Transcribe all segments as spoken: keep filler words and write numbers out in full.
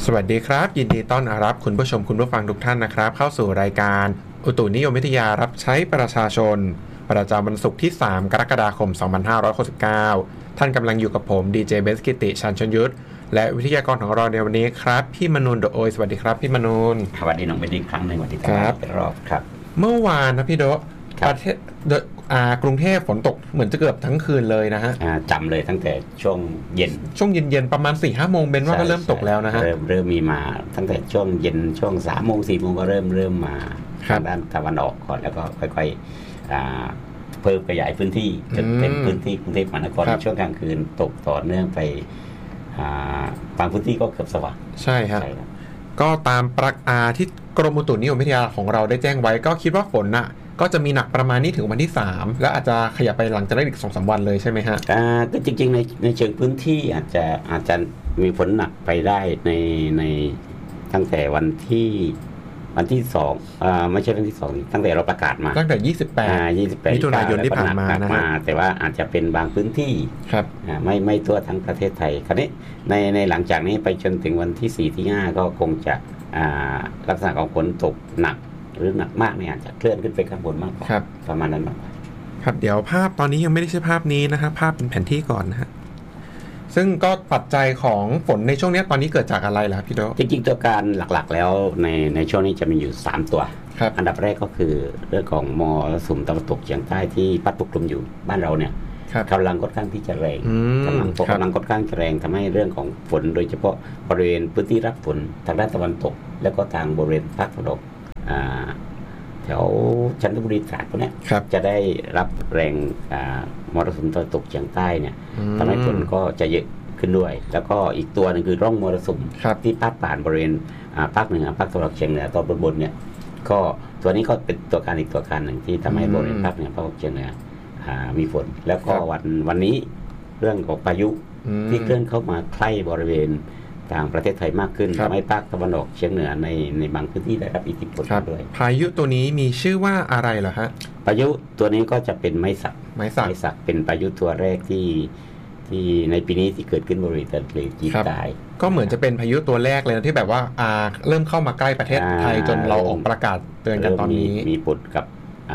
สวัสดีครับยินดีต้อนรับคุณผู้ชมคุณผู้ฟังทุกท่านนะครับเข้าสู่รายการอุตุนิยมวิทยารับใช้ประชาชนประจำวันศุกร์ที่สามกรกฎาคมสองพันห้าร้อยหกสิบเก้าท่านกำลังอยู่กับผมดีเจเบสกิติชันชนยุทธและวิทยากรของเราในวันนี้ครับพี่มนูนโดโอยสวัสดีครับพี่มนูนสวัสดีน้องเบสอีกครั้งหนึ่งสวัสดีครับเป็นรอบครับเมื่อวานนะพี่โดประเทศอ่ากรุงเทพฝนตกเหมือนจะเกือบทั้งคืนเลยนะฮะจำเลยตั้งแต่ช่วงเย็นช่วงเย็นๆประมาณ สี่ห้า โมงเบนว่าก็เริ่มตกแล้วนะฮะเริ่มเริ่มมีมาตั้งแต่ช่วงเย็นช่วง สามโมง สี่โมงก็เริ่มเริ่มมาทางด้านตะวันออกก่อนแล้วก็ค่อยๆเพิ่มขยายพื้นที่จนเต็มพื้นที่กรุงเทพมหานครช่วงกลางคืนตกต่อเนื่องไปบางพื้นที่ก็เกือบสว่างใช่ครับก็ตามประกาศที่กรมอุตุนิยมวิทยาของเราได้แจ้งไว้ก็คิดว่าฝนน่ะก็จะมีหนักประมาณนี้ถึงวันที่สามแล้วอาจจะขยับไปหลังจากนั้นอีก สองสาม วันเลยใช่ไหมฮะอ่าก็จริงๆในในเชิงพื้นที่อาจจะอาจจะมีฝนหนักไปได้ในในตั้งแต่วันที่วันที่สองอ่าไม่ใช่วันที่สองตั้งแต่เราประกาศมาตั้งแต่ยี่สิบแปดอ่ายี่สิบแปดมิถุนายนที่ผ่านมานะฮะแต่ว่าอาจจะเป็นบางพื้นที่ครับอ่าไม่ไม่ทั่วทั้งประเทศไทยคราวนี้ในในหลังจากนี้ไปจนถึงวันที่สี่ที่ห้าก็คงจะอ่าลักษณะของฝนตกหนักหรือหนักมากเนี่ยอาจจะเคลื่อนขึ้นไปข้างบนมากกว่าประมาณนั้นมากกว่าครับเดี๋ยวภาพตอนนี้ยังไม่ได้ใช่ภาพนี้นะครับภาพเป็นแผนที่ก่อนนะฮะซึ่งก็ปัจจัยของฝนในช่วงนี้ตอนนี้เกิดจากอะไรล่ะพี่โดจริงๆตัวการหลักๆแล้วในในช่วงนี้จะมีอยู่สามตัวอันดับแรกก็คือเรื่องของมรสุมตะวันตกเฉียงใต้ที่พัดปกคลุมอยู่บ้านเราเนี่ยกำลังค่อนข้างที่จะแรงกำลังกำลังค่อนข้างจะแรงทำให้เรื่องของฝนโดยเฉพาะบริเวณพื้นที่รับฝนทางด้านตะวันตกแล้วก็ทางบริเวณภาคตะวันออกแถวจันทบุรีตราดพวกนี้จะได้รับแรงมรสุมตะวันตกเฉียงใต้เนี่ยทำให้ฝนก็จะเยอะขึ้นด้วยแล้วก็อีกตัวนึงคือร่องมรสุมที่พาดผ่านบริเวณภาคเหนือภาคตะวันออกเฉียงเหนือตอนบนๆเนี่ยก็ตัวนี้ก็เป็นตัวการอีกตัวการหนึ่งที่ทำให้บริเวณภาคเหนือภาคตะวันออกเฉียงเหนือมีฝนแล้วก็วันวันนี้เรื่องของพายุที่เคลื่อนเข้ามาใกล้บริเวณทางประเทศไทยมากขึ้นทำให้ภาคตะวันออกเฉียงเหนือในในบางพื้นที่ได้รับอิทธิพลด้วยพายุตัวนี้มีชื่อว่าอะไรเหรอฮะพายุตัวนี้ก็จะเป็นไม้สักไม้สักไม้สักเป็นพายุตัวแรกที่ที่ในปีนี้ที่เกิดขึ้นบริเวณทะเลจีนใต้ก็เหมือนจะเป็นพายุตัวแรกเลยนะที่แบบว่าอ่าเริ่มเข้ามาใกล้ประเทศไทยจนเราออกประกาศเตือนกันตอนนี้มีผลกับ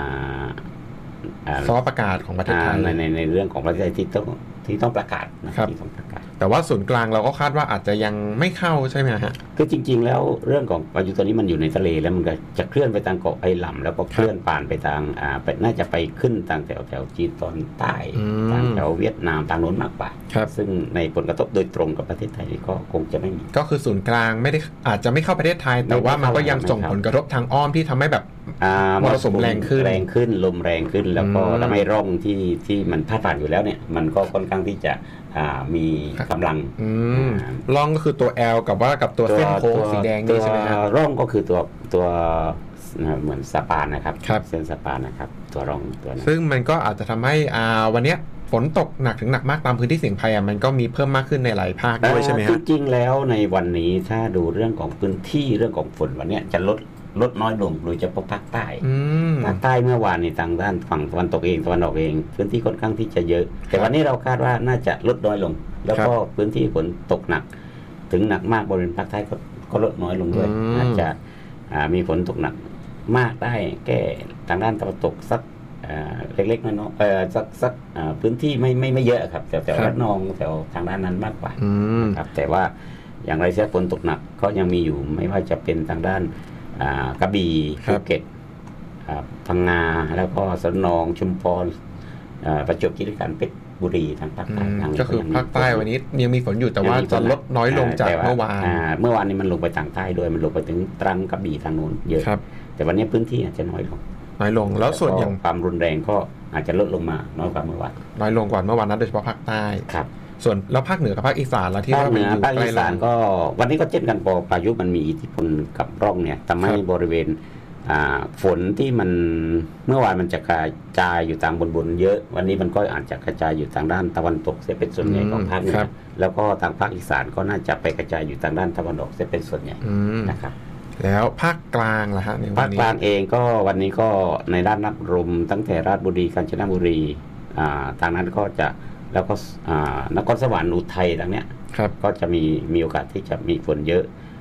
ซอประกาศของประเทศไทยในในในเรื่องของประเทศไทยที่ต้องที่ต้องประกาศนะที่ต้องประกาศแต่ว่าศูนย์กลางเราก็คาดว่าอาจจะยังไม่เข้าใช่ไหมฮะคือจริงๆแล้วเรื่องของพายุตัวนี้มันอยู่ในทะเลแล้วมันก็จะเคลื่อนไปทางเกาะไผ่หล่ำแล้วก็เคลื่อนผ่านไปทางอ่าน่าจะไปขึ้นทางแถวแถวจีนตอนใต้ทางแถวเวียดนามทางโน้นมากกว่าซึ่งในผลกระทบโดยตรงกับประเทศไทยก็คงจะไม่มีก็คือศูนย์กลางไม่ได้อาจจะไม่เข้าประเทศไทยแต่ว่ามันก็ยังส่งผลกระทบทางอ้อมที่ทำให้แบบมรสุมแรงขึ้นแรงขึ้นลมแรงขึ้นแล้วก็ทำให้ร่องที่ที่มันพาดผ่านอยู่แล้วเนี่ยมันก็ค่อนข้างที่จะมีกำลังร่องก็คือตัว L กับว่ากับตัวเส้นโค้งสีแดงนี่ใช่ไหมครับร่องก็คือตัวตัวเหมือนสปานนะครับเส้นสปานนะครับตัวร่องตัวนั้นซึ่งมันก็อาจจะทำให้วันนี้ฝนตกหนักถึงหนักมากตามพื้นที่เสี่ยงภัยมันก็มีเพิ่มมากขึ้นในหลายภาคด้วยใช่ไหมครับจริงๆแล้วในวันนี้ถ้าดูเรื่องของพื้นที่เรื่องของฝนวันนี้จะลดลดน้อยลงโดยเฉพาะภาคใต้ภาคใต้เมื่อวานในทางด้านฝั่งตะวันตกเองตะวันออกเองพื้นที่ค่อนข้างที่จะเยอะแต่วันนี้เราคาดว่าน่าจะลดน้อยลงแล้วก็พื้นที่ฝนตกหนักถึงหนักมากบริเวณภาคใต้ก็ลดน้อยลงด้วยอาจจะมีฝนตกหนักมากได้แค่ทางด้านตะวันตกสักเล็กๆน้อยๆสักสักพื้นที่ไม่ไม่ไม่เยอะครับแถวแถวระนองแถวทางด้านนั้นมากกว่าครับแต่ว่าอย่างไรเสียฝนตกหนักก็ยังมีอยู่ไม่ว่าจะเป็นทางด้านกระบี่ภูเก็ตพังงาแล้วก็สระนองชุมพรประจวบคีรีขันธ์เพชรบุรีทางภาคใต้ก็คือภาคใต้วันนี้ยังมีฝนอยู่แต่ว่าจะลดน้อยลงจากเมื่อวานเมื่อวานนี้มันลงไปทางใต้ด้วยมันลงไปถึงตรังกระบี่ทางโน้นเยอะแต่วันนี้พื้นที่อาจจะน้อยลงน้อยลงแล้วส่วนอย่างความรุนแรงก็อาจจะลดลงมาน้อยกว่าเมื่อวานน้อยลงกว่าเมื่อวานนั้นโดยเฉพาะภาคใต้ครับส่วนแล้วภาคเหนือกับภาคอีสานแล้วที่ภาคเหนือภาคอีสานก็วันนี้ก็เช่นกันพอพายุมันมีอิทธิพลกับร่องเนี่ยทำให้บริเวณฝนที่มันเมื่อวานมันจะกระจายอยู่ทางบนๆเยอะวันนี้มันก็อาจจะกระจายอยู่ทางด้านตะวันตกเสียเป็นส่วนใหญ่ของภาคเหนือแล้วก็ทางภาคอีสานก็น่าจะไปกระจายอยู่ทางด้านตะวันออกเสียเป็นส่วนใหญ่นะครับแล้วภาคกลางล่ะฮะในวันนี้ภาคกลางเองก็วันนี้ก็ในด้านนักลมตั้งแต่ราชบุรีกาญจนบุรีทางนั้นก็จะแล้วก็นครสวรรค์อุทัยทางเนี้ยก็จะมีมีโอกาสที่จะมีฝนเยอะ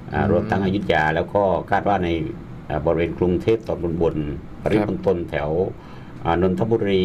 รวมทั้งอยุธยาแล้วก็คาดว่าในบริเวณกรุงเทพตอนบนปริมณฑลแถวนนทบุรี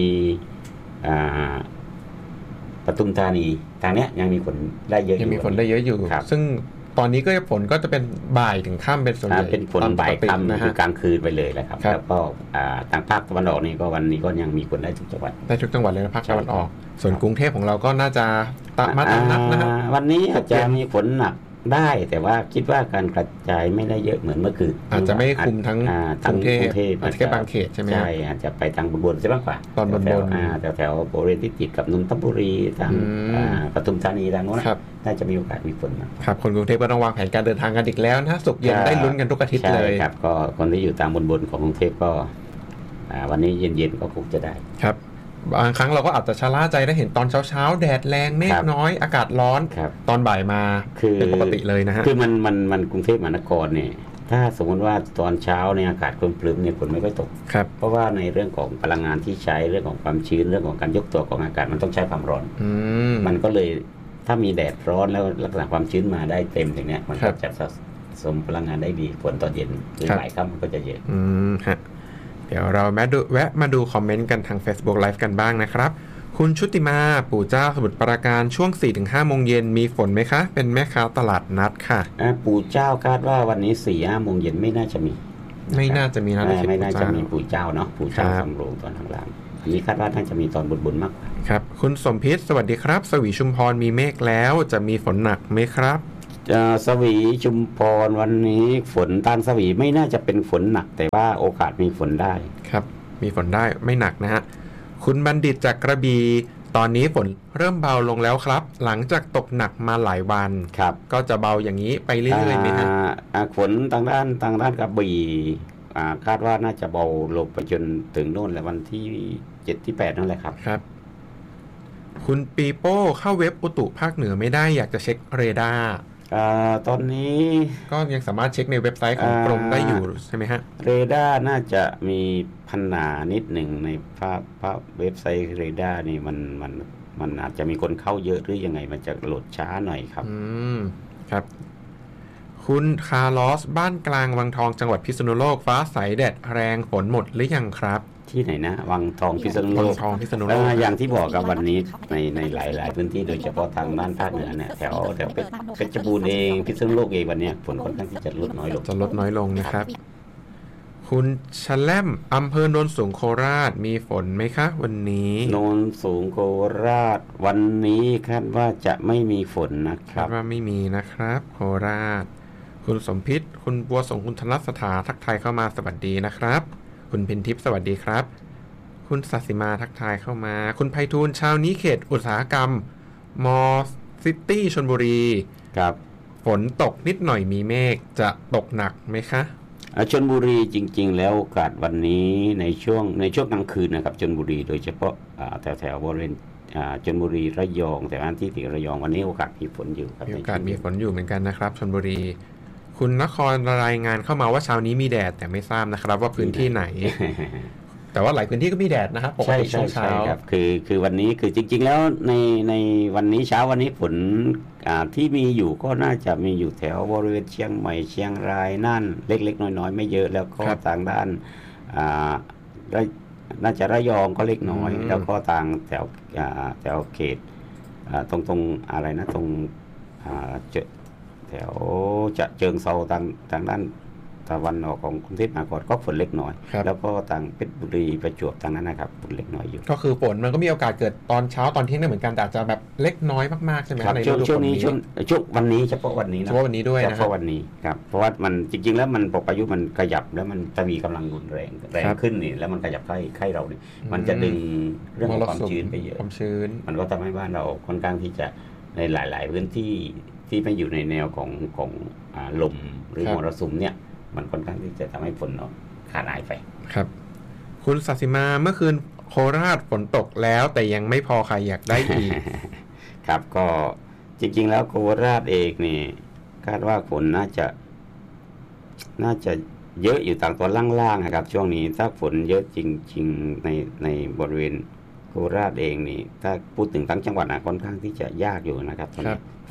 ปทุมธานีทางเนี้ยยังมีฝนได้เยอะอยู่ยังมีฝนได้เยอะอยู่ซึ่งตอนนี้ก็ฝนก็จะเป็นบ่ายถึงค่ำเป็นส่วนใหญ่เป็นฝนบ่ายค่ำคือกลางคืนไปเลยแหละครับแล้วก็ทางภาคตะวันออกนี่ก็วันนี้ก็ยังมีฝนได้ทุกจังหวัดได้ทุกจังหวัดเลยนะภาคตะวันออกส่วนกรุงเทพของเราก็น่าจะตะมาตามนัดนะฮะวันนี้อาจจะมีฝนหนักได้แต่ว่าคิดว่าการกระจายไม่ได้เยอะเหมือนเมื่อคืนอาจจะไม่คุมทั้งกรุงเทพอาจจะแค่บางเขตใช่ไหมใช่อาจจะไปทางบนๆใช่มากกว่าตอนบนๆแถวๆบริเวณที่ติดกับนนทบุรีทางปทุมธานีทางโน้นน่าจะมีโอกาสมีฝนครับคนกรุงเทพก็ต้องวางแผนการเดินทางกันอีกแล้วนะศุกร์เย็นได้ลุ้นกันทุกอาทิตย์เลยครับก็คนที่อยู่ตามบนๆของกรุงเทพก็วันนี้เย็นๆก็คงจะได้ครับบางครั้งเราก็อาจจะชะล่าใจได้เห็นตอนเช้าๆแดดแรงเมฆน้อยอากาศร้อนตอนบ่ายมาเป็นปกติเลยนะฮะคือมันมันมันกรุงเทพมหานครเนี่ยถ้าสมมติว่าตอนเช้าเนี่ยอากาศครึ้มๆเนี่ยฝนไม่ค่อยตกเพราะว่าในเรื่องของพลังงานที่ใช้เรื่องของความชื้นเรื่องของการยกตัวของอากาศมันต้องใช้ความร้อนมันก็เลยถ้ามีแดดร้อนแล้วลักษณะความชื้นมาได้เต็มอย่างเนี้ยมันก็จะสะสมพลังงานได้ดีฝนตอนเย็นหรือบ่ายค่ำมันก็จะเยอะอืมฮะเดี๋ยวเราแวะดูแวะมาดูคอมเมนต์กันทาง Facebook Live กันบ้างนะครับคุณชุติมาปู่เจ้าสมุทรปราการช่วง สี่ถึงห้า โมงเย็นมีฝนไหมคะเป็นแม่ค้าตลาดนัดค่ะปู่เจ้าคาดว่าวันนี้ สี่ถึงห้า โมงเย็นไม่น่าจะมีไม่น่าจะมีนะไม่น่าจะมีปู่เจ้าเนาะปู่เจ้าสำโรงตอนข้างล่างอันนี้คาดว่าน่าจะมีตอนบนๆมากกว่าครับคุณสมพิษสวัสดีครับสวีชุมพรมีเมฆแล้วจะมีฝนหนักไหมครับสวีชุมพรวันนี้ฝนตานสวีไม่น่าจะเป็นฝนหนักแต่ว่าโอกาสมีฝนได้ครับมีฝนได้ไม่หนักนะฮะคุณบัณฑิตจากกระบี่ตอนนี้ฝนเริ่มเบาลงแล้วครับหลังจากตกหนักมาหลายวันครับก็จะเบาอย่างนี้ไปเรื่อยๆไหมฮะฝนทางด้านทางด้านกระบี่คาดว่าน่าจะเบาลงไปจนถึงโน่นแหละวันที่เจ็ดที่แปดนั่นแหละครับครับคุณปีโป้เข้าเว็บอุตุภาคเหนือไม่ได้อยากจะเช็คเรดาร์ตอนนี้ก็ยังสามารถเช็คในเว็บไซต์ของกรมได้อยู่ใช่ไหมฮะเรดาร์น่าจะมีปัญหานิดหนึ่งในภาพภาพเว็บไซต์เรดาร์นี่มันมันมันอาจจะมีคนเข้าเยอะหรือยังไงมันจะโหลดช้าหน่อยครับอืมครับคุณคาร์ลอสบ้านกลางวังทองจังหวัดพิษณุโลกฟ้าใสแดดแรงฝนหมดหรือยังครับที่ไหนนะวังทองพิษณุโลกทองพิษณุโลกอย่างที่บอกกับวันนี้ในในหลายๆพื้นที่โดยเฉพาะทางด้านภาคเหนือเนี่ยแถวแถวเพชรบูรณ์เองพิษณุโลกเองวันนี้ฝนค่อนข้างที่จะลดน้อยลงจะลดน้อยลงนะครับคุณชแลมอำเภอโนนสูงโคราชมีฝนไหมคะวันนี้โนนสูงโคราชวันนี้คาดว่าจะไม่มีฝนนะครับคาดว่าไม่มีนะครับโคราชคุณสมพิษคุณบัวสงคุณธนสถาทักทายเข้ามาสวัสดีนะครับคุณพินทิพย์สวัสดีครับคุณศศิมาทักทายเข้ามาคุณไพฑูรย์ชาวนี้เขตอุตสาหกรรมมอซิตี้ชลบุรีครับฝนตกนิดหน่อยมีเมฆจะตกหนักไหมคะชลบุรีจริงๆแล้วโอกาสวันนี้ในช่วงในช่วงกลางคืนนะครับชลบุรีโดยเฉพาะแถวแถวบริเวณชลบุรีระยองแต่อันที่ติดระยองวันนี้โอกาสมีฝนอยู่ครับมีโอกาสมีฝนอยู่เหมือนกันนะครับชลบุรีคุณนครรายงานเข้ามาว่าเช้านี้มีแดดแต่ไม่ทราบนะครับว่าพื้นที่ไหน แต่ว่าหลายพื้นที่ก็มีแดดนะครับปกติช่วงเช้าครับคือคือวันนี้คือจริงๆแล้วในในวันนี้เช้าวันนี้ฝนที่มีอยู่ก็น่าจะมีอยู่แถวบริเวณเชียงใหม่เชียงรายน่านเล็กๆน้อยๆไม่เยอะแล้วก็ทางด้านน่าจะระยองก็เล็กน้อยแล้วก็ทางแถวแถวเขตตรงตรงอะไรนะตรงเจแถวจะเชิงเซาทางทางด้านตะวันออกของกรุงเทพมหานครก็ฝนเล็กน้อยแล้วก็ทางเพชรบุรีประจวบทางนั้นนะครับฝนเล็กน้อยอยู่ก็คือฝนมันก็มีโอกาสเกิดตอนเช้าตอนเที่ยงได้เหมือนกันแต่อาจจะแบบเล็กน้อยมากๆใช่ไหมในช่วงนี้ช่วงช่วงวันนี้เฉพาะวันนี้นะเฉพาะวันนี้ด้วยนะเฉพาะวันนี้ครับเพราะว่ามันจริงๆแล้วมันปกพายุมันขยับแล้วมันจะมีกำลังรุนแรงแรงขึ้นนี่แล้วมันขยับใกล้ใกล้เราเนี่ยมันจะดึงเรื่องของความชื้นไปเยอะความชื้นมันก็ทำให้บ้านเราค่อนข้างที่จะในหลายๆพื้นที่ที่ไม่อยู่ในแนวของของลมหรือมรสุมเนี่ยมันค่อนข้างที่จะทำให้ฝนเนาะขาดหายไปครับคุณศศิมาเมื่อคืนโคราชฝนตกแล้วแต่ยังไม่พอใครอยากได้อีกครับก็จริงๆแล้วโคราชเองนี่คาดว่าฝนน่าจะน่าจะเยอะอยู่ทางตัวล่างๆนะครับช่วงนี้ถ้าฝนเยอะจริงๆในในบริเวณโคราชเองนี่ถ้าพูดถึงทั้งจังหวัดนะค่อนข้างที่จะยากอยู่นะครับตอนนี้ฝ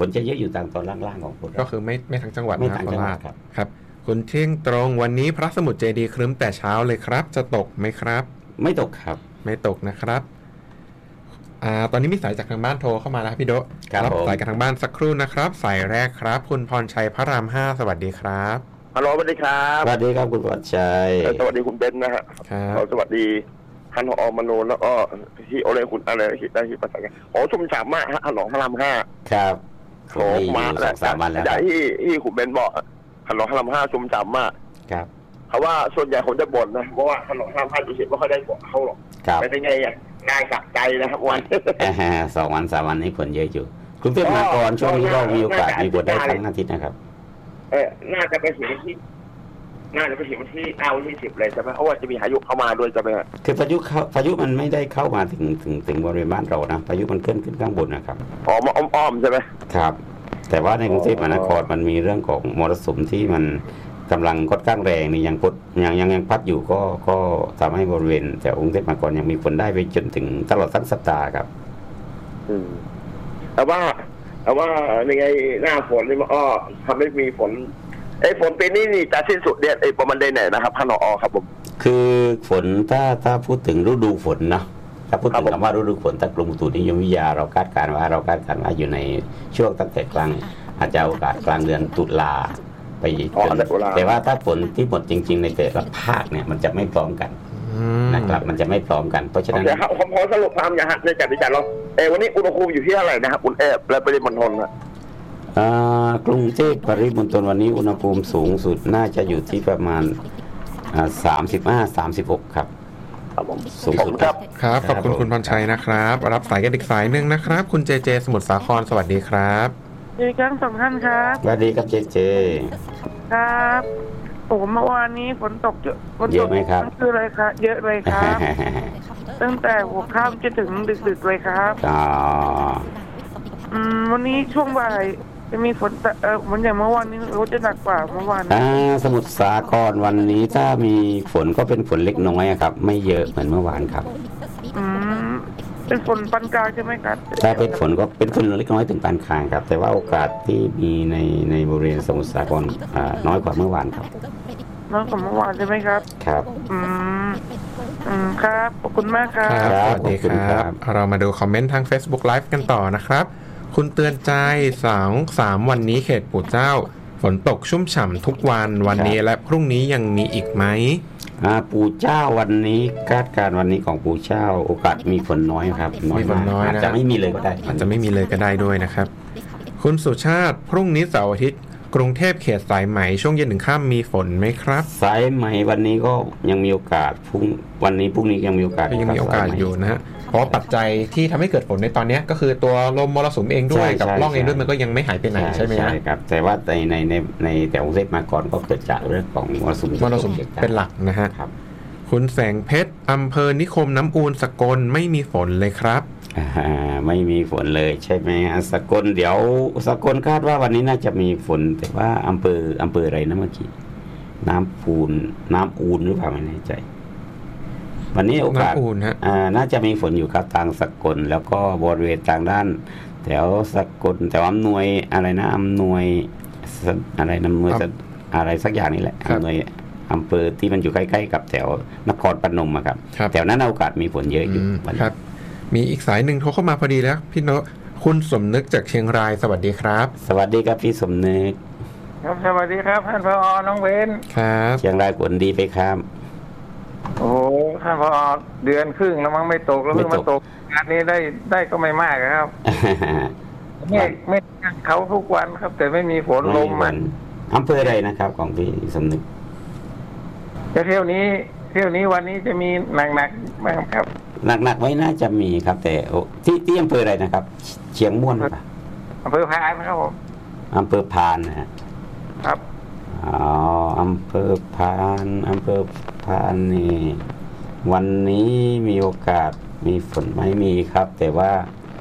ฝนจะเยอะอยู่ทางตอนล่างๆของโคราชก็คือไม่ไม่ทั้งจังหวัดไม่ทั้งจังหวัดครับครับคุณเที่ยงตรงวันนี้พระสมุทรเจดีย์ครึ้มแต่เช้าเลยครับจะตกไหมครับไม่ตกครับไม่ตกนะครับอ่าตอนนี้มีสายจากทางบ้านโทรเข้ามาแล้วพี่โดรับสายจากทางบ้านสักครู่นะครับสายแรกครับคุณพรชัยพระรามห้าสวัสดีครับฮัลโหลสวัสดีครับสวัสดีครับคุณพรชัยสวัสดีคุณเบนนะฮะครับสวัสดีท่านอมโนแล้วก็ที่โอเลคุณอะไรได้ที่ภาษาโอ้ชุ่มฉ่ำมากฮะหลวงพระรามห้าครับโอ้มาแล้วสามวันแล้วที่ที่คุณเบนบอกหลวงพระรามห้าชุ่มฉ่ำมากครับเขาว่าส่วนใหญ่คนจะบ่นนะเพราะว่าหลวงพระรามห้าดูสิว่าเขาได้บอกเขาหรอกเป็นยังไงอ่ะง่ายสักใจนะครับวันสองวันสามวันนี้ฝนเยอะอยู่กรุงเทพมหานครช่วงนี้ก็มีโอกาสมีฝนได้ทั้งอาทิตย์นะครับเออน่าจะไปถึงที่น่าจะไปถึงที่เก้าที่สิบเลยใช่ไหมเพราะว่าจะมีพายุเข้ามาด้วยใช่ไหมคือพายุเข้าพายุมันไม่ได้เข้ามาถึงถึงถึงบริเวณบ้านเรานะพายุมันเคลื่อนขึ้นข้างบนนะครับอ๋อมาอ้อมๆใช่ไหมครับแต่ว่าในกรุงเทพมหานครมันมีเรื่องของมรสุมที่มันกำลังค่อนข้างแรงนี่ยังพัดยังยังยังพัดอยู่ก็ก็ทำให้บริเวณแต่กรุงเทพมหานครยังมีฝนได้ไปจนถึงตลอดทั้งสัปดาห์ครับอืมแต่ว่าแต่ว่าในไงหน้าฝนนี่มันอ้อทำให้มีฝนไอ้ฝนปีนี้นี่จะสิ้นสุดเดือนไอ้ประมาณเดือนไหนนะครับท่านอครับผมคือฝนถ้าถ้าพูดถึงฤดูฝนนะถ้าพูดถึงคำว่าฤดูฝนถ้ากรมอุตุนิยมวิทยาเราคาดการณ์ว่าเราคาดการณ์ว่าอยู่ในช่วงตั้งแต่กลางอาจจะโอกาสกลางเดือนตุลาไปจนแต่ว่าถ้าฝนที่หมดจริงๆในแต่ละภาคเนี่ยมันจะไม่พร้อมกันนะครับมันจะไม่พร้อมกันเพราะฉะนั้นผมขอสรุปความอย่างในจัดวิจารณ์เราเอวันนี้อุณหภูมิอยู่ที่เท่าไหร่นะครับอุณหภูมิและปริมาณฝนนะกรุงเทพปริมณฑลวันนี้อุณหภูมิสูงสุดน่าจะอยู่ที่ประมาณสามสิบห้า สามสิบหกครับสูงสุดครับครับขอบคุณคุณพรชัยนะครับรับสายกันอีกสายหนึ่งนะครับคุณเจเจสมุทรสาครสวัสดีครับสวัสดีครับสองท่านครับสวัสดีครับเจเจครับโอ้เมื่อวานนี้ฝนตกเยอะฝนตกไหมครับคืออะไรครับเยอะเลยครับตั้งแต่หัวค่ำจนถึงดึกๆเลยครับอ๋ออืมวันนี้ช่วงบ่ายจะมีฝนเออเหมือนอย่างเมื่อวานนี้รถจะหนักกว่าเมื่อวานอ่าสมุทรสาครวันนี้ถ้ามีฝนก็เป็นฝนเล็กน้อยครับไม่เยอะเหมือนเมื่อวานครับอืมเป็นฝนปานกลางใช่ไหมครับถ้าเป็นฝนก็เป็นฝนเล็กน้อยถึงปานกลางครับแต่ว่าโอกาสที่มีในในบริเวณสมุทรสาครอ่าน้อยกว่าเมื่อวานครับน้อยกว่าเมื่อวานใช่ไหมครับครับอืมอืมครับขอบคุณมากครับสวัสดีครับเรามาดูคอมเมนต์ทาง Facebook Live กันต่อนะครับคุณเตือนใจสองสามวันนี้เขตปู่เจ้าฝนตกชุ่มฉ่ำทุกวันวันนี้และพรุ่งนี้ยังมีอีกไหมปู่เจ้าวันนี้คาดการวันนี้ของปู่เจ้าโอกาสมีฝนน้อยครับน้อยมากอาจจะไม่มีเลยก็ได้อาจจะไม่มีเลยก็ได้ด้วยนะครับคุณสุชาติพรุ่งนี้เสาร์อาทิตย์กรุงเทพเขตสายไหมช่วงเย็นถึงค่ำมีฝนไหมครับสายไหมวันนี้ก็ยังมีโอกาสพรุ่งวันนี้พรุ่งนี้ยังมีโอกาสยังมีโอกาสอยู่นะฮะเพราะปัจจัยที่ทำให้เกิดฝนในตอนนี้ก็คือตัวลมมรสุมเองด้วยกับร่องเองด้วยมันก็ยังไม่หายไปไหนใช่ไหมใช่ครับแต่ว่าในในในในแต่กรุงเทพมหานครก็เกิดจากเรื่องของมรสุมมรสุมเป็นหลักนะฮะคุณแสงเพชรอำเภอนิคมน้ำอูนสกลไม่มีฝนเลยครับไม่มีฝนเลยใช่ไหมสกลเดี๋ยวสกลคาดว่าวันนี้น่าจะมีฝนแต่ว่าอำเภออำเภออะไรนะเมื่อกี้น้ำปูนน้ำอูนหรือเปล่าไม่แน่ใจวันนี้โอกาสน่าจะมีฝนอยู่ครับทางสกลแล้วก็บริเวณทางด้านแถวสกลแต่อำนวยอะไรนะอำนวยอะไรอำนวยอะไรสักอย่างนี่แหละอำนวยอำเภอที่มันอยู่ใกล้ๆกับแถวนครพนมครับแถวนั้นโอกาสมีฝนเยอะอยู่ครับมีอีกสายหนึ่งโทรเข้ามาพอดีแล้วพี่โนคุณสมนึกจากเชียงรายสวัสดีครับสวัสดีครับพี่สมนึกครับสวัสดีครับท่านผอ.น้องเบนครับเชียงรายฝนดีไปครับโอ้ท่านผอ.เดือนครึ่งแล้วมั้งไม่ตกแล้วเพิ่งมาตกงานนี้ได้ได้ก็ไม่มากครับไม่ไม่เขาทุกวันครับแต่ไม่มีฝนลมมันอำเภออะไรนะครับของพี่สมนึกเที่ยวนี้เที่ยวนี้วันนี้จะมีหนักๆไหมครับหนักๆไว้น่าจะมีครับแต่ที่ที่อำเภออะไรนะครับเชียงม่วนป่ะอำเภอพานครับผมอำเภอพานนะครับอ๋ออำเภอพานอำเภอพานนี่วันนี้มีโอกาสมีฝนไม่มีครับแต่ว่า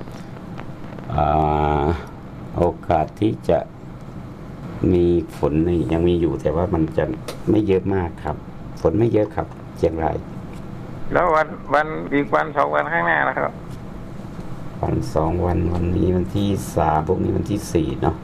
โอกาสที่จะมีฝนนี่ยังมีอยู่แต่ว่ามันจะไม่เยอะมากครับฝนไม่เยอะครับเชียงรายแล้ววันวันอีกวันสองวันข้างหน้านะครับวันสองวันวันนี้วันที่สามพวกนี้วันที่สี่เนาะ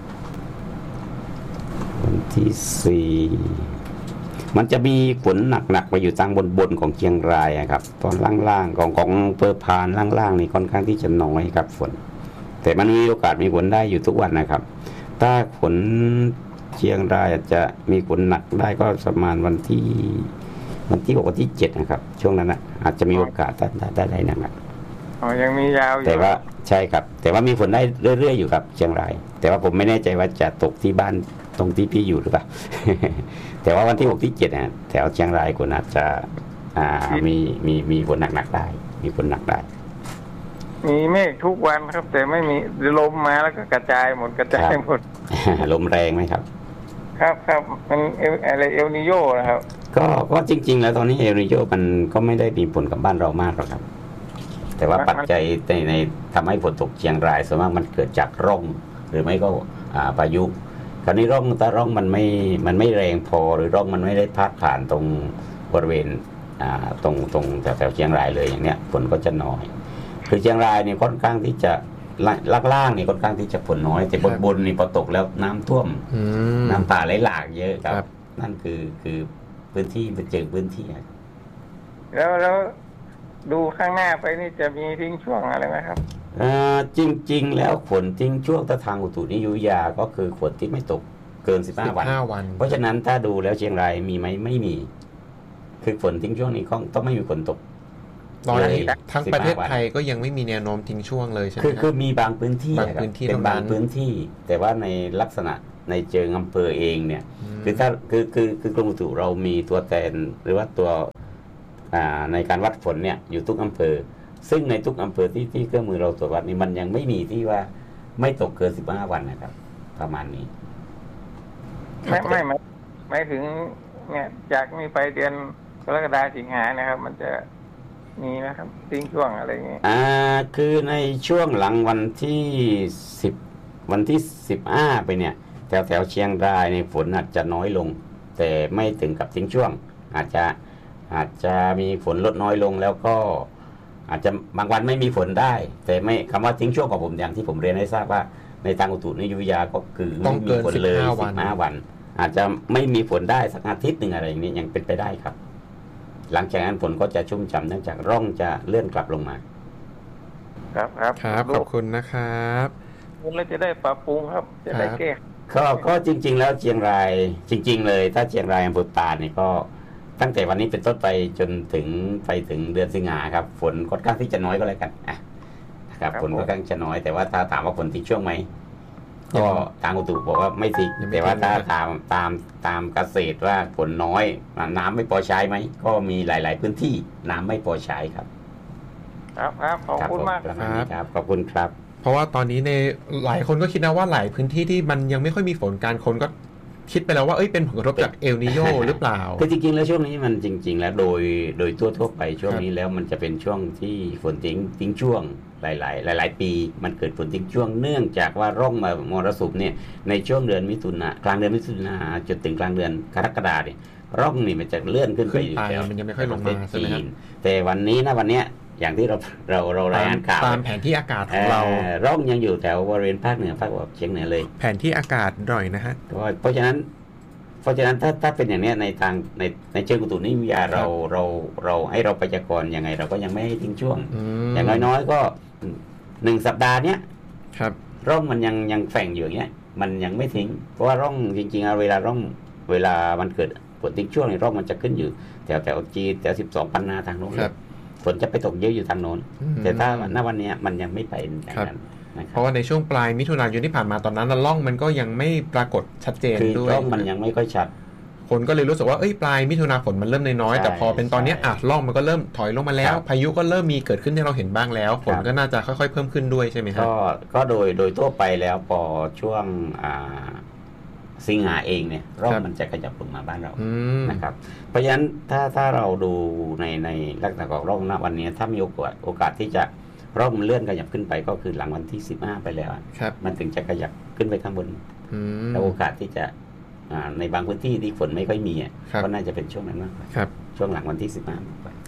วันที่สี่มันจะมีฝนหนักๆไปอยู่ทางบนๆของเชียงรายครับตอนล่างๆของของอำเภอพานล่างๆนี่ค่อนข้างที่จะน้อยครับฝนแต่มันมีโอกาสมีฝนได้อยู่ทุกวันนะครับถ้าฝนเชียงรายอาจจะมีฝนหนักได้ก็ประมาณวันที่วันที่หกวันที่เจ็ดนะครับช่วงนั้นนะอาจจะมีโอกาสได้ได้ได้นะครับอ๋อยังมียาวอยู่แต่ว่าใช่ครับแต่ว่ามีฝนได้เรื่อยๆอยู่ครับเชียงรายแต่ว่าผมไม่แน่ใจว่าจะตกที่บ้านตรงที่พี่อยู่หรือเปล่า แต่ว่าวันที่หกที่เจ็ดเนี่ยแถวเชียงรายคุณอาจจะอ่ามีมีมีฝนหนักๆได้มีฝนหนักได้มีเมฆทุกวันครับแต่ไม่มีลมมาแล้วก็กระจายหมดกระจายหมดลมแรงไหมครับครับครับมันอะไรเอลนิโยนะครับก็ก็จริงๆแล้วตอนนี้เอลนิโยมันก็ไม่ได้มีผลกับบ้านเรามากหรอกครับแต่ว่าปัจจัยในในทำให้ฝนตกเชียงรายส่วนมากมันเกิดจากร่องหรือไม่ก็อ่าพายุคราวนี้ร่องถ้าร่องมันไม่มันไม่แรงพอหรือร่องมันไม่ได้พาดผ่านตรงบริเวณอ่าตรงตรงแถวแถวเชียงรายเลยอย่างเนี้ยฝนก็จะน้อยคือเชียงรายเนี่ยค่อนข้างที่จะล่างๆนี่ค่อนข้างที่จะฝนน้อยแต่บนบนนี่พอตกแล้วน้ำท่วมน้ำป่าไหลหลากเยอะครับนั่นคือคือพื้นที่เป็นเจอพื้นที่แล้วแล้วดูข้างหน้าไปนี่จะมีทิ้งช่วงอะไรไหมครับจริงๆแล้วฝนทิ้งช่วงทางอุตุนิยมวิทยาก็คือฝนที่ไม่ตกเกินสิบห้าวันเพราะฉะนั้นถ้าดูแล้วเชียงรายมีไหมไม่มีคือฝนทิ้งช่วงนี้ต้องไม่มีฝนตกตอนนี้ทั้งประเทศไทยก็ยังไม่มีแนวโน้มทิ้งช่วงเลยใช่ไหมคือคือมีบางพื้นที่บางพื้นที่เป็นบางพื้นที่แต่ว่าในลักษณะในเชิงอำเภอเองเนี่ยคือถ้าคือคือคือกรมอุตุเรามีตัวแทนหรือว่าตัวในการวัดฝนเนี่ยอยู่ทุกอำเภอซึ่งในทุกอำเภอที่ที่เครื่องมือเราตรวจวัดนี่มันยังไม่มีที่ว่าไม่ตกเกินสิบห้าวันนะครับประมาณนี้ไม่ไม่ไม่ไม่ถึงเนี่ยจากนี้ไปเดือนกรกฎาคมสิงหานะครับมันจะมีนะครับทิ้งช่วงอะไรเงี้ยอ่าคือในช่วงหลังวันที่สิบวันที่สิบห้าไปเนี่ยแถวแถวเชียงรายในฝนอาจจะน้อยลงแต่ไม่ถึงกับทิ้งช่วงอาจจะอาจจะมีฝนลดน้อยลงแล้วก็อาจจะบางวันไม่มีฝนได้แต่ไม่คำว่าทิ้งช่วงของผมอย่างที่ผมเรียนให้ทราบว่าในทางอุตุนิยมวิทยาก็คือไม่มีฝนเลยสิบห้าวันอาจจะไม่มีฝนได้สักอาทิตย์หนึ่งอะไรอย่างนี้ยังเป็นไปได้ครับหลังจากนั้นฝนก็จะชุ่มฉ่ำเนื่องจากร่องจะเลื่อนกลับลงมาครับครับครับขอบคุณนะครับคุณเราจะได้ปรับปรุงครับจะได้แก้ก็ก็จริงๆแล้วเชียงรายจริงๆเลยถ้าเชียงรายอำเภอตาดนี่ก็ตั้งแต่วันนี้เป็นต้นไปจนถึงไปถึงเดือนสิงหาครับฝนค่อนข้างที่จะน้อยก็แล้วกันอ่ะครับฝนค่อนข้างจะน้อยแต่ว่าถ้าถามว่าฝนทิ้งช่วงไหมก็ทางอุตุบอกว่าไม่ทิ้งแต่ว่าถ้าตามตามตามเกษตรว่าฝนน้อยน้ำไม่พอใช้ไหมก็มีหลายๆพื้นที่น้ำไม่พอใช้ครับครับครับขอบคุณมากครับขอบคุณครับเพราะว่าตอนนี้ในหลายคนก็คิดนะว่าหลายพื้นที่ที่มันยังไม่ค่อยมีฝนการคนก็คิดไปแล้วว่าเอ้ยเป็นผลกระทบจากเอลนิโยหรือเปล่าคือจริงๆแล้วช่วงนี้มันจริงๆแล้วโดยโดยทั่วๆไปช่วงนี้แล้วมันจะเป็นช่วงที่ฝนทิ้งทิ้งช่วงหลายๆหลายๆปีมันเกิดฝนทิ้งช่วงเนื่องจากว่าร่องมรสุมเนี่ยในช่วงเดือนมิถุนากลางเดือนมิถุนาจนถึงกลางเดือนกรกฎาคมเนี่ยร่องนี่มันจะเลื่อนขึ้นไปอยู่แถวมันยังไม่ค่อยลงมาใช่ไหมครับแต่วันนี้นะวันเนี้ยอย่างที่เราเราเรารายงานข่าวตามแผนที่อากาศของเราร่องยังอยู่แถวบริเวณภาคเหนือภาคตะวันออกเฉียงเหนือเลยแผนที่อากาศหน่อยนะฮะเพราะฉะนั้นเพราะฉะนั้นถ้าถ้าเป็นอย่างนี้ในทางในในเชิงอุตุนิยมวิทยาเราเราเราให้เราพยากรณ์ยังไงเราก็ยังไม่ให้ทิ้งช่วงอย่างน้อยๆก็หนึ่งสัปดาห์เนี้ยร่องมันยังยังแฝงอยู่อย่างเงี้ยมันยังไม่ทิ้งเพราะว่าร่องจริงๆเวลาร่องเวลามันเกิดฝนทิ้งช่วงในร่องมันจะขึ้นอยู่แถวแถวจีแถวสิบสองปันนาทางโน้นฝนจะไปตกเยอะอยู่ทางโน้นแต่ถ้าณวันนี้มันยังไม่ไปอย่างนั้นเพราะว่าในช่วงปลายมิถุนายนที่ผ่านมาตอนนั้นร่องมันก็ยังไม่ปรากฏชัดเจนด้วยร่องมันยังไม่ค่อยชัดคนก็เลยรู้สึกว่าเอ้ยปลายมิถุนาฝนมันเริ่มน้อยๆแต่พอเป็นตอนนี้อ่ะร่องมันก็เริ่มถอยลงมาแล้วพายุก็เริ่มมีเกิดขึ้นให้เราเห็นบ้างแล้วฝนก็น่าจะค่อยๆเพิ่มขึ้นด้วยใช่ไหมครับก็ก็โดยโดยทั่วไปแล้วพอช่วงอ่าสิงหาเองเนี่ยร่องมันจะขยับลงมาบ้านเรานะครับเพราะฉะนั้นถ้าถ้าเราดูในในลักษณะของร่องณวันนี้ถ้ามีโอกาสโอกาสที่จะร่องมันเลื่อนขยับขึ้นไปก็คือหลังวันที่สิบห้าไปแล้วมันถึงจะขยับขึ้นไปข้างบนแล้วโอกาสที่จะในบางพื้นที่ที่ฝนไม่ค่อยมีก็น่าจะเป็นช่วงนั้นมากกว่าช่วงหลังวันที่สิบห้า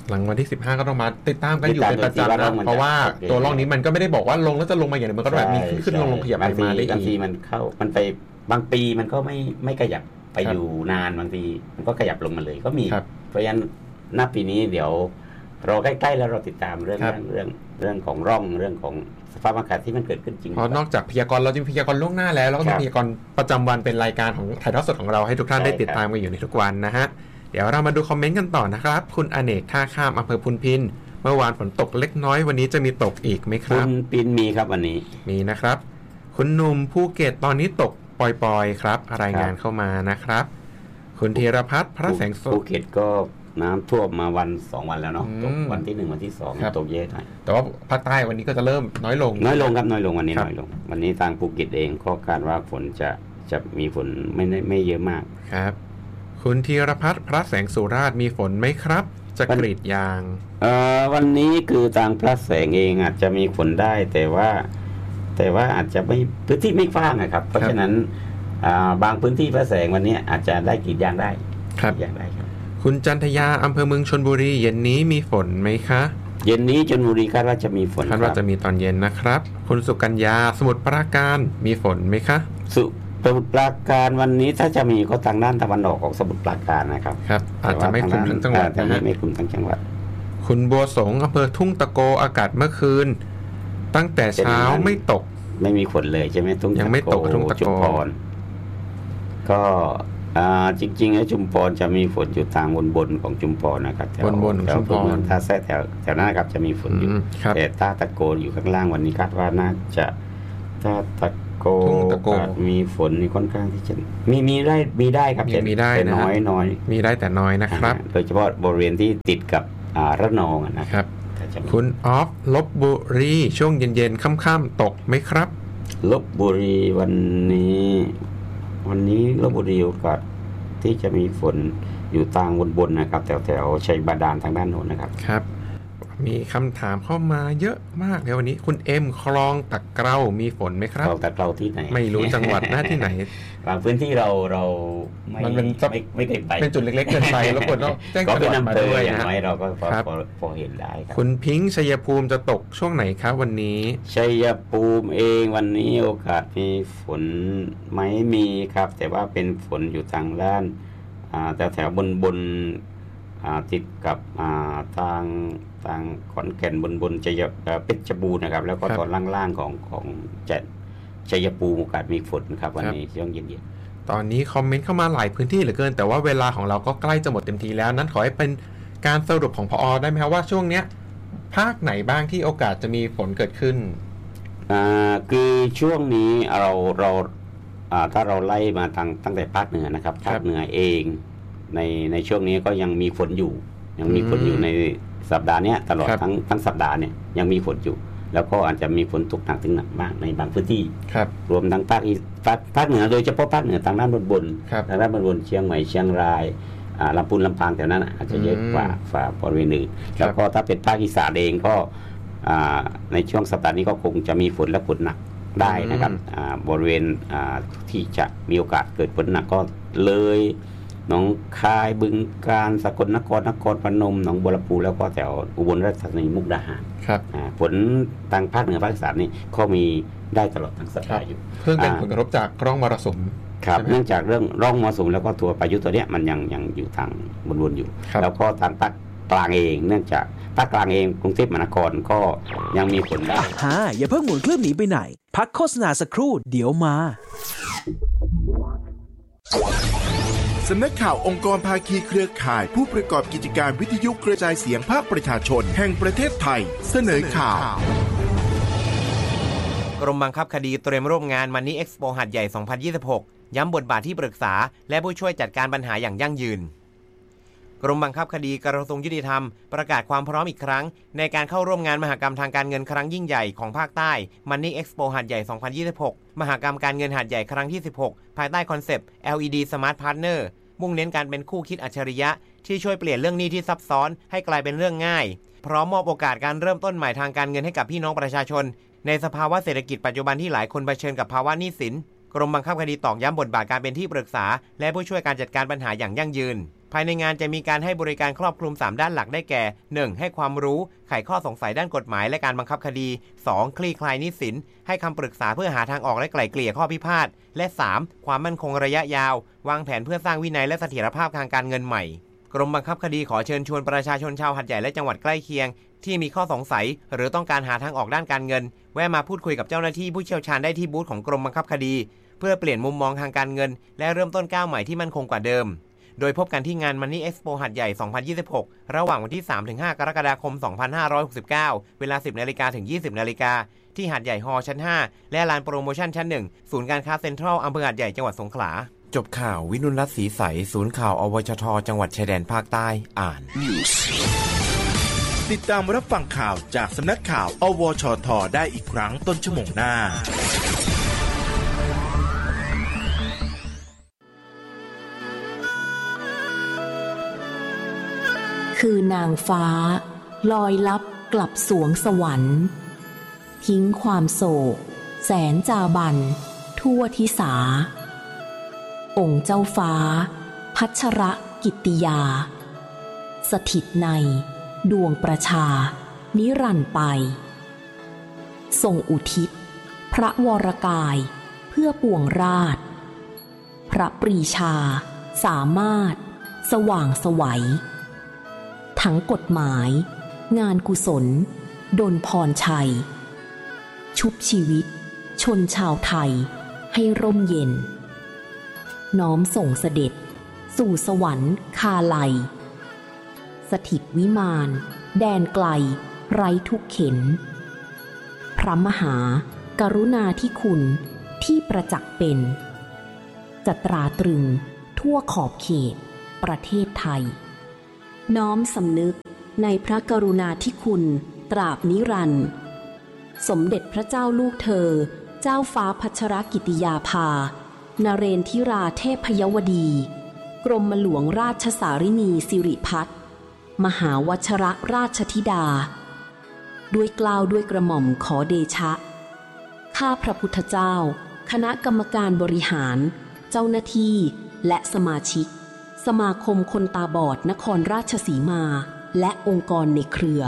หลังวันที่สิบห้าก็ต้องมาติดตามกันอยู่เป็นประจำนะเพราะว่าตัวร่องนี้มันก็ไม่ได้บอกว่าลงแล้วจะลงมาอย่างเดียวมันก็แบบมีขึ้นลงลงขยับไปมาได้อีกบางทีมันเข้ามันไปบางปีมันก็ไม่ไม่ขยับไปอยู่นานบางทีมันก็ขยับลงมาเลยก็มีเพราะฉะนั้นณปีนี้เดี๋ยวรอใกล้ๆแล้วเราติดตามเรื่องเรื่องเรื่องของร่องเรื่องของสภาพอากาศที่มันเกิดขึ้นจริงเพราะนอกจากพยากรณ์เราจะพยากรณ์ล่วงหน้าแล้วแล้วก็มีพยากรณ์ประจำวันเป็นรายการของถ่ายทอดสดของเราให้ทุกท่านได้ติดตามกันอยู่ในทุกวันนะฮะเดี๋ยวเรามาดูคอมเมนต์กันต่อนะครับคุณอเนกท่าข้ามอำเภอพุนพินเมื่อวานฝนตกเล็กน้อยวันนี้จะมีตกอีกไหมครับพุนพินมีครับวันนี้มีนะครับคุณหนุ่มภูเก็ตตอนนี้ตกปล่อยๆครับรายงานเข้ามานะครับคุณธีรพัฒน์พระแสงสุขภูเก็ตก็น้ำท่วมมาวันสองวันแล้วเนาะตกวันที่หนึ่งวันที่สองตกเยอะหน่อยแต่ว่าภาคใต้วันนี้ก็จะเริ่มน้อยลงน้อยลงครับน้อยลงวันนี้น้อยลงวันนี้ทางภูเก็ตเองก็คาดว่าฝนจะจะมีฝนไม่ไม่เยอะมากครับคุณธีรพัฒน์พระแสงสุราษฎร์มีฝนไหมครับจะกรีดยางเอ่อวันนี้คือทางพระแสงเองอาจจะมีฝนได้แต่ว่าแต่ว่าอาจจะไม่พื้นที่ไม่กว้างนะครับเพราะฉะนั้นบางพื้นที่พระแสงวันนี้อาจจะได้กรีดยางได้ครับยางได้ครับคุณจันทยาอำเภอเมืองชลบุรีเย็นนี้มีฝนไหมคะเย็นนี้ชลบุรีคาดว่าจะมีฝนคาดว่าจะมีตอนเย็นนะครับคุณสุกัญญาสมุทรปราการมีฝนไหมคะสุสมุทรปราการวันนี้ถ้าจะมีก็ทางด้านตะวันออกของสมุทรปราการนะครับครับอาจจะไม่คลุมทั้งจังหวัดนะฮะไม่คลุมทั้งจังหวัดคุณบัวสงอำเภอทุ่งตะโกอากาศเมื่อคืนตั้งแต่เช้าไม่ตกไม่มีฝนเลยใช่ไหมทุ่งยังไม่ตกทุ่งตะโกก็จริงๆแล้วชุมพรจะมีฝนอยู่ทางบนบนของชุมพรนะครับแถวบนๆชุมพรถ้าแท้แถวแถวนั้นครับจะมีฝนอยู่แต่ถ้าตะโกอยู่ข้างล่างวันนี้คาดว่าน่าจะถ้าตะโกมีฝนนี่ค่อนข้างที่จะมีมีได้มีได้ครับแต่น้อยน้อยมีได้แต่น้อยนะครับโดยเฉพาะบริเวณที่ติดกับระนองนะครับคุณออฟลพบุรีช่วงเย็นๆค่ำๆตกไหมครับลพบุรีวันนี้วันนี้ลพบุรีโอกาสที่จะมีฝนอยู่ทางบนๆนะครับแถวๆชัยบาดาลทางด้านโน้นนะครับครับมีคำถามเข้ามาเยอะมากเลยวันนี้คุณเอ็มคลองตะเกรามีฝนไหมครับคลองตะเกราที่ไหนไม่รู้จังหวัดหน้าที่ไหนบางพื้นที่เราเราไม่มันเป็นไม่ไม่เคยไปเป็นจุดเล็กๆเกินไปแล้วคนต้องแจ้งจังหวัดมาด้วยนะเราก็พอพอเห็นได้ครับคุณพิงค์ชัยภูมิจะตกช่วงไหนครับวันนี้ชัยภูมิเองวันนี้โอกาสมีฝนไหมมีครับแต่ว่าเป็นฝนอยู่ทางด้านแต่แถวบนบนติดกับทางทางขอนแก่นบนบนชัยเพชรบูรณ์นะครับแล้วก็ตอนล่างๆของของจะชัยภูมิโอกาสมีฝนครับวันนี้ช่วงเย็นๆตอนนี้คอมเมนต์เข้ามาหลายพื้นที่เหลือเกินแต่ว่าเวลาของเราก็ใกล้จะหมดเต็มทีแล้วนั้นขอให้เป็นการสรุปของผอ.ได้ไหมครับว่าช่วงเนี้ยภาคไหนบ้างที่โอกาสจะมีฝนเกิดขึ้นอ่าคือช่วงนี้เราเราถ้าเราไล่มาตั้งตั้งแต่ภาคเหนือนะครับภาคเหนือเองในในช่วงนี้ก็ยังมีฝนอยู่ยังมีฝนอยู่ในสัปดาห์นี้ตลอดทั้งทั้งสัปดาห์เนี่ยยังมีฝนอยู่แล้วก็อาจจะมีฝนตกหนักถึงหนักมากในบางพื้นที่รวมทั้งภาคภาคภาคเหนือโดยเฉพาะภาคเหนือทางด้านบนบนทางด้านบนบนเชียงใหม่เชียงรายลำพูนลำปางแถวนั้นอาจจะเยอะกว่าฝ่าบริเวณอื่นแล้วก็ถ้าเป็นภาคอีสานเองก็ในช่วงสัปดาห์นี้ก็คงจะมีฝนและฝนหนักได้นะครับบริเวณที่จะมีโอกาสเกิดฝนหนักก็เลยหนองคายบึงกาฬสกลนครนครพนมหนองบัวลำพูแล้วก็แถวอุบลราชธานีมุกดาหารฝนทางภาคเหนือภาคอีสานนี่ก็มีได้ตลอดทั้งสัปดาห์อยู่เพื่อเป็นผลกระทบจากร่องมรสุมครับเนื่องจากเรื่องร่องมรสุมแล้วก็ตัวพายุตัวเนี้ยมันยังยังอยู่ทางบนๆอยู่แล้วก็ทางภาคกลางเองเนื่องจากภาคกลางเองกรุงเทพมหานครก็ยังมีฝนได้ฮะอย่าเพิ่งหมุนเครื่องหนีไปไหนพักโฆษณาสักครู่เดี๋ยวมาสำนักข่าวองค์กรภาคีเครือข่ายผู้ประกอบกิจการวิทยุกระจายเสียงภาคประชาชนแห่งประเทศไทยเสนอข่าวกรมบังคับคดีเตรียมร่วมงาน Money Expo หาดใหญ่ สองพันยี่สิบหก ย้ำบทบาทที่ปรึกษาและผู้ช่วยจัดการปัญหาอย่างยั่งยืนกรมบังคับคดีกระทรวงยุติธรรมประกาศความพร้อมอีกครั้งในการเข้าร่วมงานมหกรรมทางการเงินครั้งยิ่งใหญ่ของภาคใต้ Money Expo หาดใหญ่ สองพันยี่สิบหก มหกรรมการเงินหาดใหญ่ครั้งที่สิบหกภายใต้คอนเซปต์ แอล อี ดี Smart Partner มุ่งเน้นการเป็นคู่คิดอัจฉริยะที่ช่วยเปลี่ยนเรื่องหนี้ที่ซับซ้อนให้กลายเป็นเรื่องง่ายพร้อมมอบโอกาสการเริ่มต้นใหม่ทางการเงินให้กับพี่น้องประชาชนในสภาวะเศรษฐกิจปัจจุบันที่หลายคนเผชิญกับภาวะหนี้สินกรมบังคับคดีตอกย้ำบทบาทการเป็นที่ปรึกษาและผู้ช่วยการจัดการปัญหาอย่างยั่งยืนภายในงานจะมีการให้บริการครอบคลุมสามด้านหลักได้แก่ หนึ่ง. ให้ความรู้ไขข้อสงสัยด้านกฎหมายและการบังคับคดี สอง. คลี่คลายหนี้สินให้คำปรึกษาเพื่อหาทางออกและไกล่เกลี่ยข้อพิพาทและ สาม. ความมั่นคงระยะยาววางแผนเพื่อสร้างวินัยและเสถียรภาพทางการเงินใหม่กรมบังคับคดีขอเชิญชวนประชาชนชาวหาดใหญ่และจังหวัดใกล้เคียงที่มีข้อสงสัยหรือต้องการหาทางออกด้านการเงินแวะมาพูดคุยกับเจ้าหน้าที่ผู้เชี่ยวชาญได้ที่บูธของกรมบังคับคดีเพื่อเปลี่ยนมุมมองทางการเงินและเริ่มต้นก้าวใหม่ที่มั่นคงกว่าเดิมโดยพบกันที่งาน Money Expo หาดใหญ่ สองพันยี่สิบหก ระหว่างวันที่ สามถึงห้า กรกฎาคม สองพันห้าร้อยหกสิบเก้า เวลา สิบนาฬิกา ถึง ยี่สิบนาฬิกาที่หาดใหญ่ฮอลล์ชั้น ห้า และลานโปรโมชั่นชั้น หนึ่ง ศูนย์การค้าเซ็นทรัลอำเภอหาดใหญ่จังหวัดสงขลาจบข่าววินุลรัตน์ศรีใสศูนย์ข่าวอวชทจังหวัดชายแดนภาคใต้อ่านติดตามรับฟังข่าวจากสำนักข่าวอวชทได้อีกครั้งต้นชั่วโมงหน้าคือนางฟ้าลอยลับกลับสวงสวรรค์ทิ้งความโศกแสนจาบันทั่วทิสาองค์เจ้าฟ้าพัชรกิตติยาสถิตในดวงประชานิรันดร์ไปทรงอุทิศพระวรกายเพื่อปวงราชพระปรีชาสามารถสว่างไสวทั้งกฎหมายงานกุศลดลพรชัยชุบชีวิตชนชาวไทยให้ร่มเย็นน้อมส่งเสด็จสู่สวรรค์คาไลสถิตวิมานแดนไกลไร้ทุกเข็ญพระมหากรุณาธิคุณที่ประจักษ์เป็นจะตราตรึงทั่วขอบเขตประเทศไทยน้อมสำนึกในพระกรุณาธิคุณตราบนิรันดร์สมเด็จพระเจ้าลูกเธอเจ้าฟ้าพัชรกิติยาภานเรนทิราเทพยวดีกรมหลวงราชสารินีสิริพัฒน์มหาวชรราชธิดาด้วยเกล้าด้วยกระหม่อมขอเดชะข้าพระพุทธเจ้าคณะกรรมการบริหารเจ้าหน้าที่และสมาชิกสมาคมคนตาบอดนครราชสีมาและองค์กรในเครือ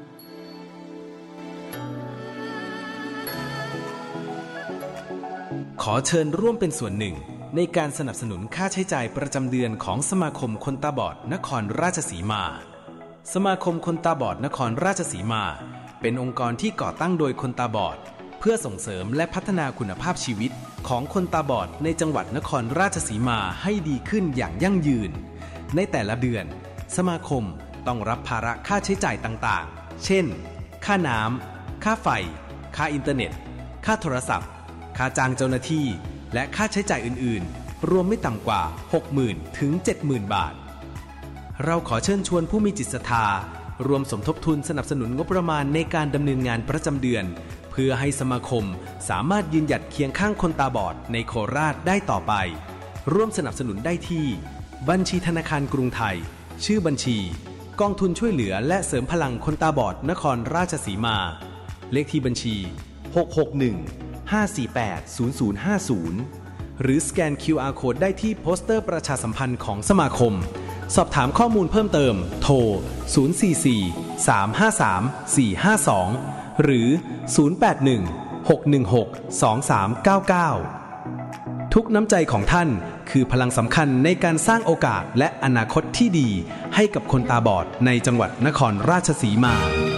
ขอเชิญร่วมเป็นส่วนหนึ่งในการสนับสนุนค่าใช้จ่ายประจำเดือนของสมาคมคนตาบอดนครราชสีมาสมาคมคนตาบอดนครราชสีมาเป็นองค์กรที่ก่อตั้งโดยคนตาบอดเพื่อส่งเสริมและพัฒนาคุณภาพชีวิตของคนตาบอดในจังหวัดนครราชสีมาให้ดีขึ้นอย่างยั่งยืนในแต่ละเดือนสมาคมต้องรับภาระค่าใช้จ่ายต่างๆเช่นค่าน้ำค่าไฟค่าอินเทอร์เน็ตค่าโทรศัพท์ค่าจ้างเจ้าหน้าที่และค่าใช้จ่ายอื่นๆรวมไม่ต่ำกว่า หกหมื่น ถึง เจ็ดหมื่น บาทเราขอเชิญชวนผู้มีจิตศรัทธารวมสมทบทุนสนับสนุนงบประมาณในการดำเนินงานประจำเดือนเพื่อให้สมาคมสามารถยืนหยัดเคียงข้างคนตาบอดในโคราชได้ต่อไปร่วมสนับสนุนได้ที่บัญชีธนาคารกรุงไทยชื่อบัญชีกองทุนช่วยเหลือและเสริมพลังคนตาบอดนครราชสีมาเลขที่บัญชีหก หก หนึ่ง ห้า สี่ แปด ศูนย์ ศูนย์ ห้า ศูนย์หรือสแกน คิว อาร์ Code ได้ที่โปสเตอร์ประชาสัมพันธ์ของสมาคมสอบถามข้อมูลเพิ่มเติมโทรศูนย์ สี่ สี่ สาม ห้า สาม สี่ ห้า สองหรือศูนย์ แปด หนึ่ง หก หนึ่ง หก สอง สาม เก้า เก้าทุกน้ำใจของท่านคือพลังสำคัญในการสร้างโอกาสและอนาคตที่ดีให้กับคนตาบอดในจังหวัดนครราชสีมา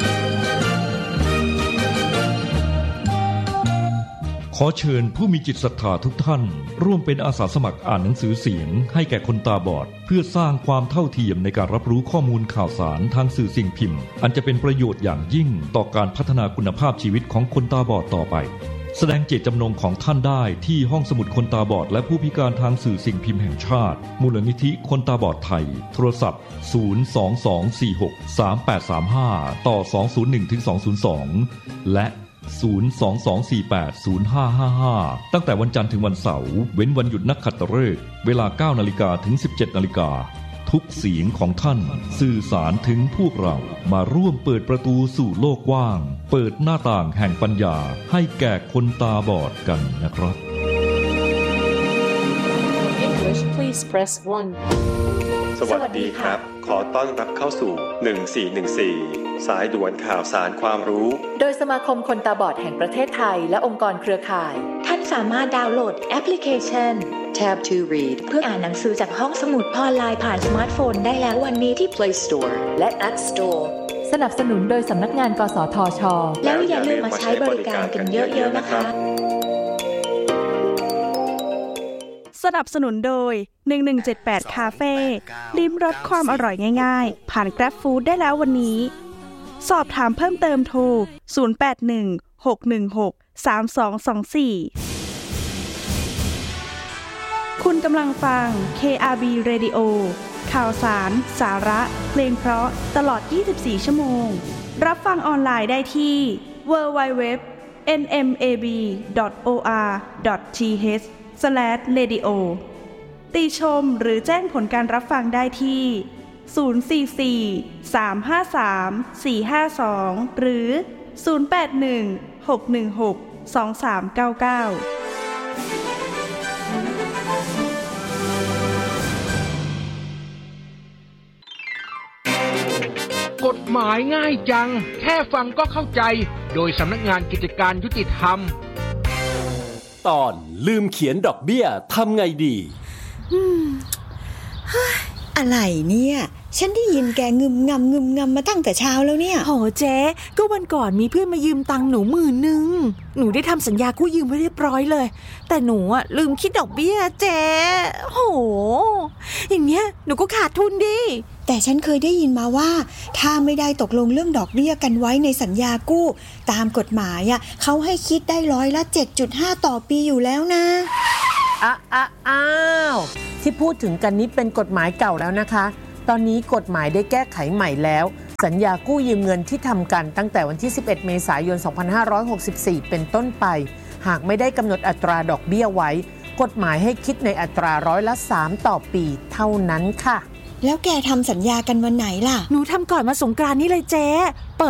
ขอเชิญผู้มีจิตศรัทธาทุกท่านร่วมเป็นอาสาสมัครอ่านหนังสือเสียงให้แก่คนตาบอดเพื่อสร้างความเท่าเทียมในการรับรู้ข้อมูลข่าวสารทางสื่อสิ่งพิมพ์อันจะเป็นประโยชน์อย่างยิ่งต่อการพัฒนาคุณภาพชีวิตของคนตาบอดต่อไปแสดงเจตจำนงของท่านได้ที่ห้องสมุดคนตาบอดและผู้พิการทางสื่อสิ่งพิมพ์แห่งชาติมูลนิธิคนตาบอดไทยโทรศัพท์ศูนย์ สอง สอง สี่ หก สาม แปด สาม ห้าต่อสอง ศูนย์ หนึ่ง ถึง สอง ศูนย์ สองและศูนย์ สอง สอง สี่ แปด ศูนย์ ห้า ห้า ห้าตั้งแต่วันจันทร์ถึงวันเสาร์เว้นวันหยุดนักขัตฤกษ์เวลา เก้านาฬิกา ถึง สิบเจ็ดนาฬิกาทุกเสียงของท่านสื่อสารถึงพวกเรามาร่วมเปิดประตูสู่โลกกว้างเปิดหน้าต่างแห่งปัญญาให้แก่คนตาบอดกันนะครับ English, please please press one สวัสดีครับขอต้อนรับเข้าสู่หนึ่งสี่หนึ่งสี่สายด่วนข่าวสารความรู้โดยสมาคมคนตาบอดแห่งประเทศไทยและองค์กรเครือข่ายท่านสามารถดาวน์โหลดแอปพลิเคชัน Tab ทู Read เพื่ออ่านหนังสือจากห้องสมุดออนไลน์ผ่านสมาร์ทโฟนได้แล้ววันนี้ที่ Play Store และ App Store สนับสนุนโดยสำนักงานกสทช. แล้วอย่าลืมมาใช้บริการกันเยอะๆนะคะสนับสนุนโดยหนึ่งหนึ่งเจ็ดแปดคาเฟ่ลิ้มรสความอร่อยง่ายๆผ่าน Grab Food ได้แล้ววันนี้สอบถามเพิ่มเติมโทรศูนย์ แปด หนึ่ง หก หนึ่ง หก สาม สอง สอง สี่คุณกำลังฟัง เค อาร์ บี Radio ข่าวสารสาระเพลงเพราะตลอดยี่สิบสี่ชั่วโมงรับฟังออนไลน์ได้ที่ ดับเบิลยู ดับเบิลยู ดับเบิลยู ดอท เอ็น เอ็ม เอ บี ดอท โอ อาร์ ดอท ที เอช สแลช เรดิโอ ติชมหรือแจ้งผลการรับฟังได้ที่ศูนย์ สี่ สี่ สาม ห้า สาม สี่ ห้า สองหรือศูนย์ แปด หนึ่ง หก หนึ่ง หก สอง สาม เก้า เก้ากฎหมายง่ายจังแค่ฟังก็เข้าใจโดยสำนักงานกิจการยุติธรรมตอนลืมเขียนดอกเบี้ยทำไงดีอะไรเนี่ยฉันได้ยินแกงึมงำงึมงำมาตั้งแต่เช้าแล้วเนี่ยโหเจ๊ก็วันก่อนมีเพื่อนมายืมตังค์หนูหมื่นนึงหนูได้ทำสัญญากู้ยืมไว้เรียบร้อยเลยแต่หนูอ่ะลืมคิดดอกเบี้ยเจ๊โหอย่างเงี้ยหนูก็ขาดทุนดิแต่ฉันเคยได้ยินมาว่าถ้าไม่ได้ตกลงเรื่องดอกเบี้ยกันไว้ในสัญญากู้ตามกฎหมายอ่ะเขาให้คิดได้ร้อยละ เจ็ดจุดห้า ต่อปีอยู่แล้วนะอ้าอ้าอ้าวที่พูดถึงกันนี้เป็นกฎหมายเก่าแล้วนะคะตอนนี้กฎหมายได้แก้ไขใหม่แล้วสัญญากู้ยืมเงินที่ทำกันตั้งแต่วันที่สิบเอ็ดเมษายนสองพันห้าร้อยหกสิบสี่เป็นต้นไปหากไม่ได้กำหนดอัตราดอกเบี้ยไว้กฎหมายให้คิดในอัตราร้อยละสามต่อปีเท่านั้นค่ะแล้วแกทำสัญญากันวันไหนล่ะหนูทำก่อนมาสงกรานต์นี้เลยเจ๊